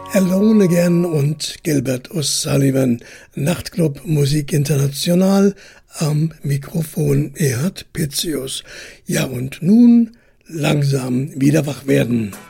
Alone Again und Gilbert O'Sullivan, Nachtclub Musik International, am Mikrofon Erhard Pitzius. Ja, und nun langsam wieder wach werden.